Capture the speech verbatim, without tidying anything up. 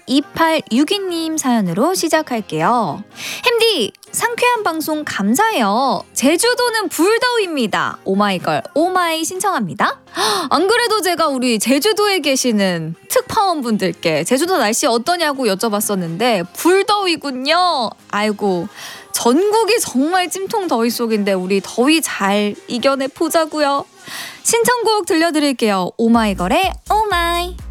이팔육이 님 사연으로 시작할게요. 햄디, 상쾌한 방송 감사해요. 제주도는 불더위입니다. 오마이걸 오마이 신청합니다. 안 그래도 제가 우리 제주도에 계시는 특파원분들께 제주도 날씨 어떠냐고 여쭤봤었는데 불더위군요. 아이고, 전국이 정말 찜통 더위 속인데 우리 더위 잘 이겨내 보자고요. 신청곡 들려드릴게요. 오마이걸의 오마이.